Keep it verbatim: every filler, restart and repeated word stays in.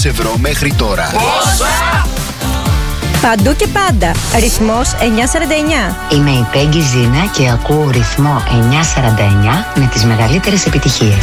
ευρώ μέχρι τώρα. Πόσα? Παντού και πάντα. Ρυθμός εννιακόσια σαράντα εννιά. Είμαι η Πέγγι Ζήνα και ακούω ρυθμό εννιακόσια σαράντα εννιά με τις μεγαλύτερες επιτυχίες.